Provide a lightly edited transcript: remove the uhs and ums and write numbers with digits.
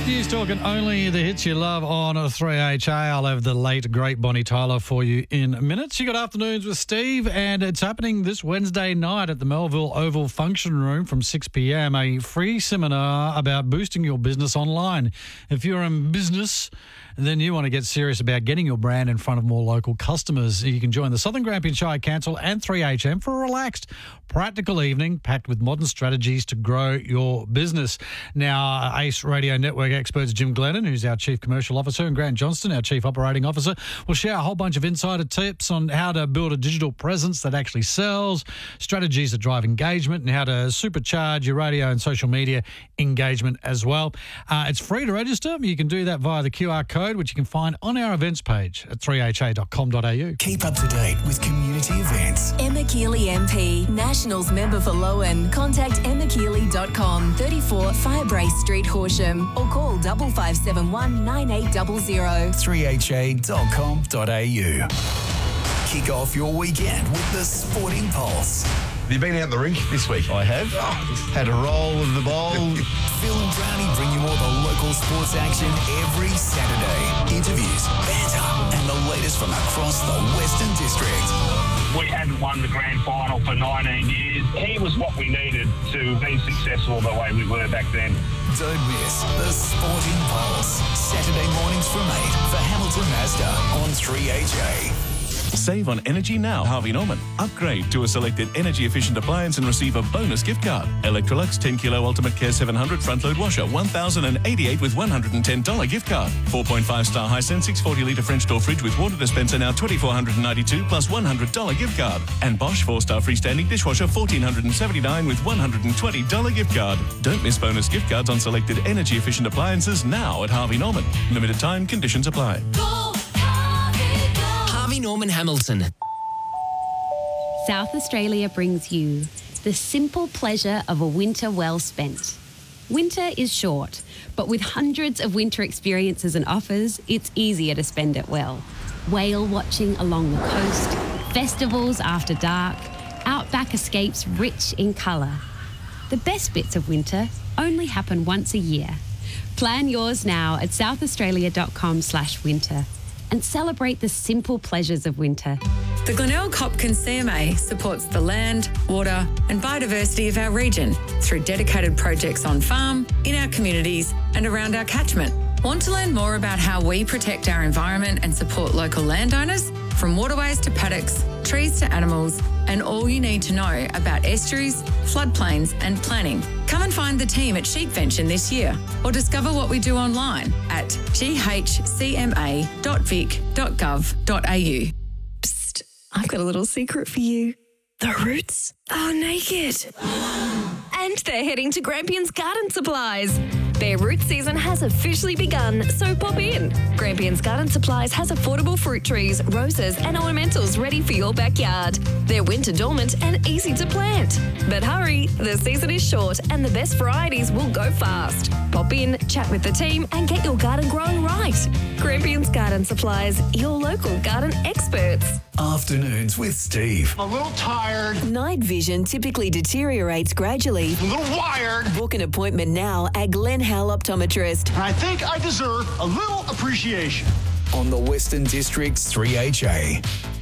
News talking only the hits you love on 3HA. I'll have the late, great Bonnie Tyler for you in minutes. You got Afternoons with Steve, and it's happening this Wednesday night at the Melville Oval Function Room from 6 p.m, a free seminar about boosting your business online. If you're in business, then you want to get serious about getting your brand in front of more local customers. You can join the Southern Grampian Shire Council and 3HM for a relaxed, practical evening packed with modern strategies to grow your business. Now, ACE Radio Network experts Jim Glennon, who's our Chief Commercial Officer, and Grant Johnston, our Chief Operating Officer, will share a whole bunch of insider tips on how to build a digital presence that actually sells, strategies that drive engagement, and how to supercharge your radio and social media engagement as well. It's free to register. You can do that via the QR code, which you can find on our events page at 3ha.com.au. Keep up to date with community events. Emma Keeley MP, Nationals member for Lowen. Contact emmakeeley.com, 34 Firebrace Street, Horsham, or call 5571 9800. 3ha.com.au. Kick off your weekend with the Sporting Pulse. Have you been out in the rink this week? I have. Had a roll with the bowl. Phil and Brownie bring you all the local sports action every Saturday. Interviews, banter, and the latest from across the Western District. We hadn't won the grand final for 19 years. He was what we needed to be successful the way we were back then. Don't miss the Sporting Pulse. Saturday mornings from 8 for Hamilton Mazda on 3HA. Save on energy now, Harvey Norman. Upgrade to a selected energy-efficient appliance and receive a bonus gift card. Electrolux 10kg Ultimate Care 700 front-load washer, $1,088 with $110 gift card. 4.5-star Hisense 640-litre French door fridge with water dispenser now $2,492 plus $100 gift card. And Bosch 4-star freestanding dishwasher $1,479 with $120 gift card. Don't miss bonus gift cards on selected energy-efficient appliances now at Harvey Norman. Limited time, conditions apply. Harvey Norman Hamilton. South Australia brings you the simple pleasure of a winter well spent. Winter is short, but with hundreds of winter experiences and offers, it's easier to spend it well. Whale watching along the coast, festivals after dark, outback escapes rich in colour. The best bits of winter only happen once a year. Plan yours now at southaustralia.com/winter. and celebrate the simple pleasures of winter. The Glenelg Hopkins CMA supports the land, water and biodiversity of our region through dedicated projects on farm, in our communities and around our catchment. Want to learn more about how we protect our environment and support local landowners? From waterways to paddocks, trees to animals, and all you need to know about estuaries, floodplains and planning. Come and find the team at Sheepvention this year or discover what we do online at ghcma.vic.gov.au. Psst, I've got a little secret for you. The roots are naked. And they're heading to Grampians Garden Supplies. Their root season has officially begun, so pop in. Grampians Garden Supplies has affordable fruit trees, roses and ornamentals ready for your backyard. They're winter dormant and easy to plant. But hurry, the season is short and the best varieties will go fast. Pop in, chat with the team and get your garden growing right. Grampians Garden Supplies, your local garden experts. Afternoons with Steve. I'm a little tired. Night vision typically deteriorates gradually. A little wired. Book an appointment now at Glen Howell Optometrist. And I think I deserve a little appreciation. On the Western District's 3HA.